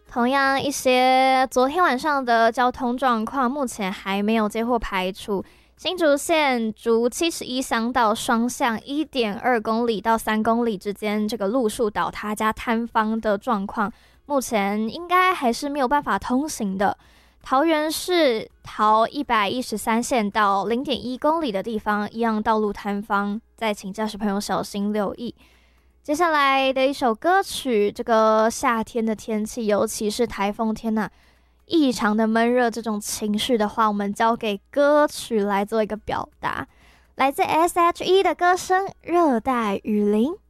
同样，一些昨天晚上的交通状况目前还没有接获排除。新竹县竹71乡道双向1.2公里到3公里之间，这个路树倒塌加坍方的状况，目前应该还是没有办法通行的。桃园市桃113县道0.1公里的地方，一样道路坍方，再请驾驶朋友小心留意。接下来的一首歌曲，这个夏天的天气，尤其是台风天异常的闷热，这种情绪的话，我们交给歌曲来做一个表达。来自 S.H.E 的歌声《热带雨林》。